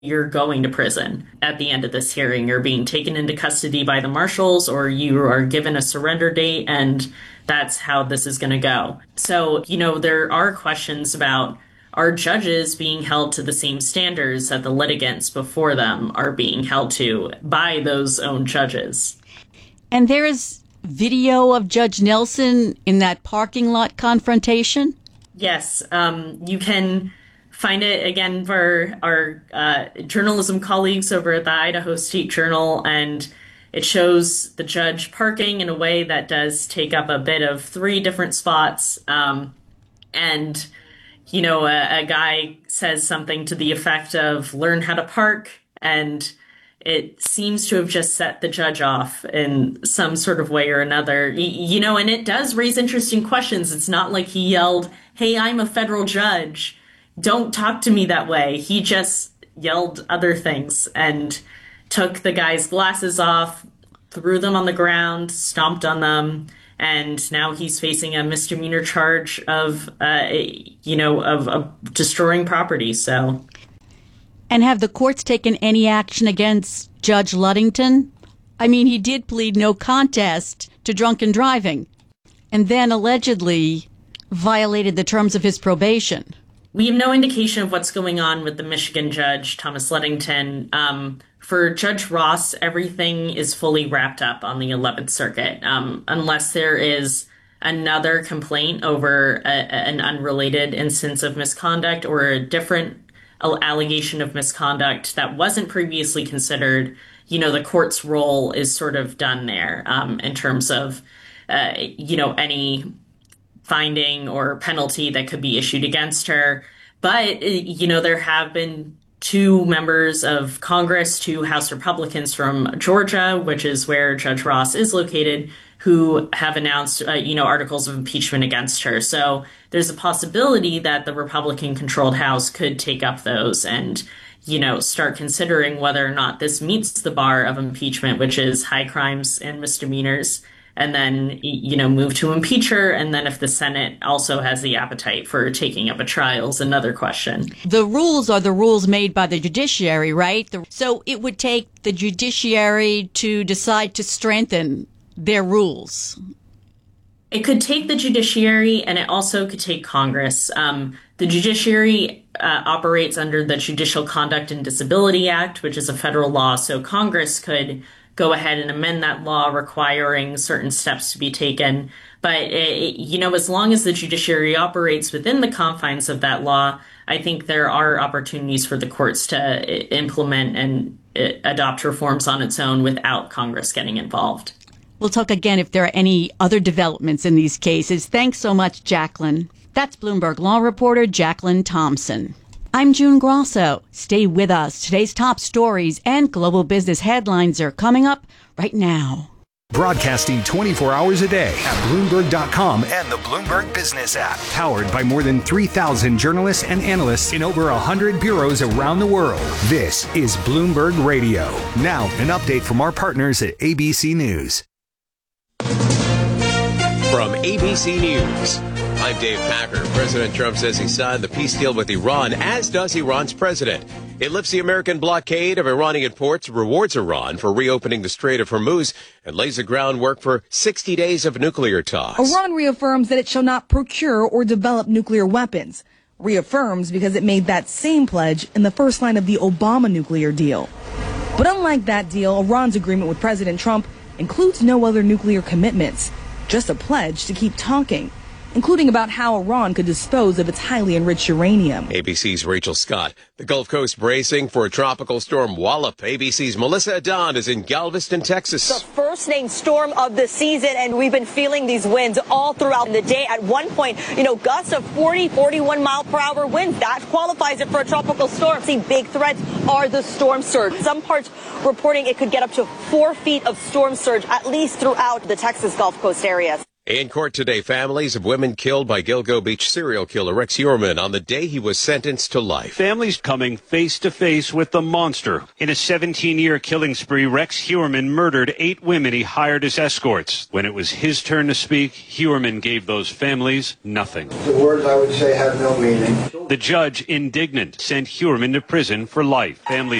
you're going to prison at the end of this hearing. You're being taken into custody by the marshals, or you are given a surrender date, and that's how this is going to go. So, there are questions about, are judges being held to the same standards that the litigants before them are being held to by those own judges? And there is video of Judge Nelson in that parking lot confrontation? Yes, you can find it again for our journalism colleagues over at the Idaho State Journal, and it shows the judge parking in a way that does take up a bit of 3 different spots. And a guy says something to the effect of "learn how to park," and it seems to have just set the judge off in some sort of way or another. And it does raise interesting questions. It's not like he yelled, "Hey, I'm a federal judge. Don't talk to me that way." He just yelled other things and took the guy's glasses off, threw them on the ground, stomped on them. And now he's facing a misdemeanor charge of destroying property. So, and have the courts taken any action against Judge Ludington? I mean, he did plead no contest to drunken driving, and then allegedly violated the terms of his probation. We have no indication of what's going on with the Michigan judge, Thomas Ludington. For Judge Ross, everything is fully wrapped up on the 11th Circuit, unless there is another complaint over an unrelated instance of misconduct or a different allegation of misconduct that wasn't previously considered. The court's role is sort of done there in terms of, any finding or penalty that could be issued against her. But, there have been 2 members of Congress, 2 House Republicans from Georgia, which is where Judge Ross is located, who have announced, articles of impeachment against her. So there's a possibility that the Republican-controlled House could take up those and, start considering whether or not this meets the bar of impeachment, which is high crimes and misdemeanors, and then, move to impeach her. And then if the Senate also has the appetite for taking up a trial is another question. The rules are the rules made by the judiciary, right? So it would take the judiciary to decide to strengthen their rules. It could take the judiciary, and it also could take Congress. The judiciary operates under the Judicial Conduct and Disability Act, which is a federal law. So Congress could go ahead and amend that law requiring certain steps to be taken. But, as long as the judiciary operates within the confines of that law, I think there are opportunities for the courts to implement and adopt reforms on its own without Congress getting involved. We'll talk again if there are any other developments in these cases. Thanks so much, Jacqueline. That's Bloomberg Law reporter Jacqueline Thompson. I'm June Grosso. Stay with us. Today's top stories and global business headlines are coming up right now. Broadcasting 24 hours a day at Bloomberg.com and the Bloomberg Business app. Powered by more than 3,000 journalists and analysts in over 100 bureaus around the world. This is Bloomberg Radio. Now, an update from our partners at ABC News. From ABC News, I'm Dave Packer. President Trump says he signed the peace deal with Iran, as does Iran's president. It lifts the American blockade of Iranian ports, rewards Iran for reopening the Strait of Hormuz, and lays the groundwork for 60 days of nuclear talks. Iran reaffirms that it shall not procure or develop nuclear weapons. Reaffirms because it made that same pledge in the first line of the Obama nuclear deal. But unlike that deal, Iran's agreement with President Trump includes no other nuclear commitments, just a pledge to keep talking, including about how Iran could dispose of its highly enriched uranium. ABC's Rachel Scott. The Gulf Coast bracing for a tropical storm wallop. ABC's Melissa Adon is in Galveston, Texas. The first named storm of the season, and we've been feeling these winds all throughout the day. At one point, gusts of 40, 41 mile per hour winds. That qualifies it for a tropical storm. See, big threats are the storm surge. Some parts reporting it could get up to 4 feet of storm surge, at least throughout the Texas Gulf Coast areas. In court today, families of women killed by Gilgo Beach serial killer Rex Heuermann on the day he was sentenced to life. Families coming face to face with the monster. In a 17-year killing spree, Rex Heuermann murdered 8 women he hired as escorts. When it was his turn to speak, Heuermann gave those families nothing. The words, I would say, have no meaning. The judge, indignant, sent Heuermann to prison for life. Families